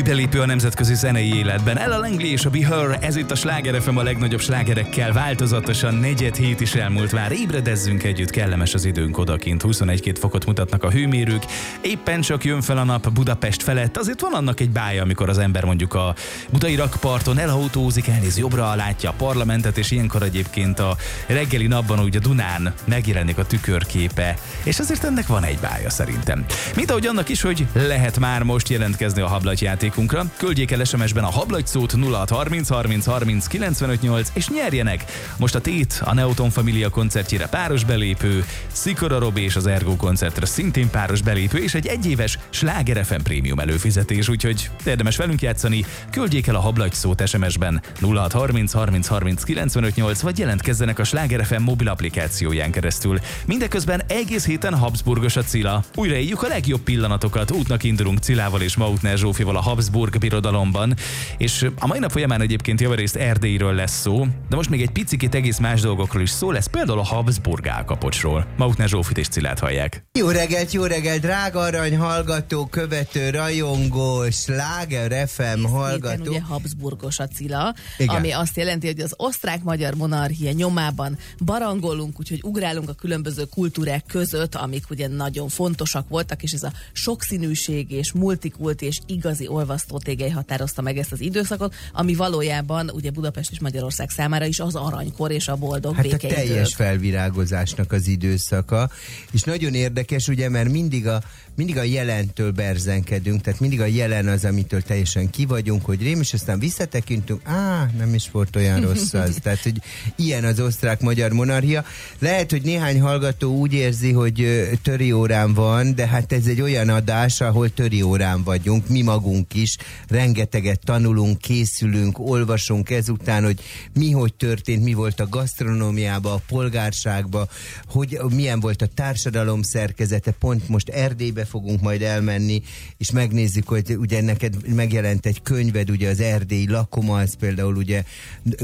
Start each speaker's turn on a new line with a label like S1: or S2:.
S1: Új belépő a nemzetközi zenei életben. Ella Langley és a Be Her, ez itt a Sláger FM a legnagyobb slágerekkel, változatosan negyed hét is elmúlt már. Ébredezzünk együtt, kellemes az időnk odakint, 21-2 fokot mutatnak a hőmérők, éppen csak jön fel a nap Budapest felett, azért van annak egy bája, amikor az ember mondjuk a budai rakparton elautózik, elnéz jobbra, látja a parlamentet, és ilyenkor egyébként a reggeli napban úgy a Dunán megjelenik a tükörképe, és azért ennek van egy bája szerintem. Mint ahogy annak is, hogy lehet már most jelentkezni a hablatyjátékunkra. Küldjék el SMS-ben a hablatyszót 0630 30 30 95 8 és nyerjenek! Most a Tét a Neoton Família koncertjére páros belépő, Szikora Robi és az Ergo koncertre szintén páros belépő, és egy egyéves Sláger FM prémium előfizetés, úgyhogy érdemes velünk játszani. Küldjék el a hablatyszót SMS-ben 0630 30 30 95 8 vagy jelentkezzenek a Sláger FM mobil applikációján keresztül. Mindeközben egész héten Habsburgos a Cilla. Újra éljük a legjobb pillanatokat, útnak indulunk Cilával és Mautner Zsófival a Habsburg birodalomban, és a mai nap folyamán egyébként javarészt Erdélyről lesz szó, de most még egy picikét egész más dolgokról is szó lesz, például a Habsburg állkapocsról. Mautner Zsófit és Cilát hallják.
S2: Jó reggelt, drága arany hallgató, követő, rajongó, Sláger FM hallgató.
S3: Ugye Habsburgos a Cilla,
S2: igen,
S3: ami azt jelenti, hogy az osztrák-magyar monarchia nyomában barangolunk, úgyhogy ugrálunk a különböző kultúrák között, amik ugye nagyon fontosak voltak, és ez a sokszínűség és multikult és igazi olvasztótégely határozta meg ezt az időszakot, ami valójában ugye Budapest és Magyarország számára is az aranykor és a boldog békeidő.
S2: Hát a teljes felvirágozásnak az időszaka, és nagyon érdekes, ugye, mert mindig a jelentől berzenkedünk, tehát mindig a jelen az, amitől teljesen ki vagyunk, hogy rém, és aztán visszatekintünk, nem is volt olyan rossz az. Tehát, hogy ilyen az osztrák-magyar monarchia. Lehet, hogy néhány hallgató úgy érzi, hogy töri órán van, de hát ez egy olyan adás, ahol töri órán vagyunk, mi magunk is, rengeteget tanulunk, készülünk, olvasunk ezután, hogy mi hogy történt, mi volt a gasztronómiában, a polgárságban, hogy milyen volt a társadalom szerkezete, pont most Erdélybe fogunk majd elmenni, és megnézzük, hogy ugye neked megjelent egy könyved, ugye az Erdélyi Lakomalsz például, ugye